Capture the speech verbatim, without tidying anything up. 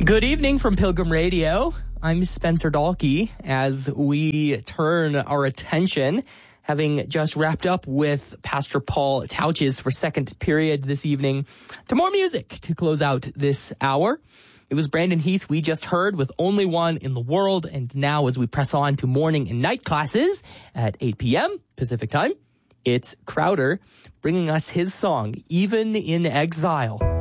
Good evening from Pilgrim Radio. I'm Spencer Dahlke as we turn our attention, having just wrapped up with Pastor Paul Tauches for second period this evening, to more music to close out this hour. It was Brandon Heath we just heard with Only One in the World, and now as we press on to morning and night classes at eight p.m. Pacific time, it's Crowder bringing us his song, Even in Exile.